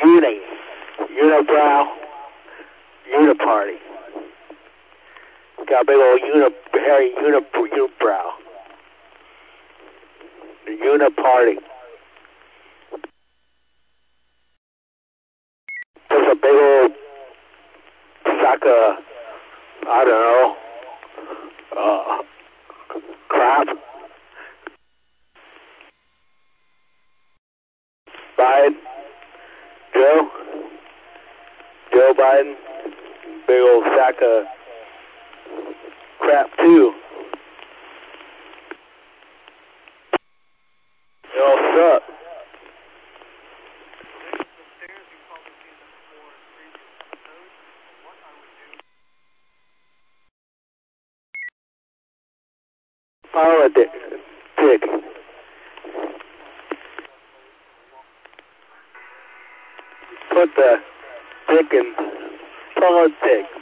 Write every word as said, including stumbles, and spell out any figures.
uni, unibrow, uniparty. Got a big old uni, hairy uni, unibrow. The uniparty. There's a big old sack of, I don't know, uh, crap. Biden, Joe, Joe Biden, big old sack of crap too. They all suck. Follow a dick. dick. Put the dick in, follow a dick.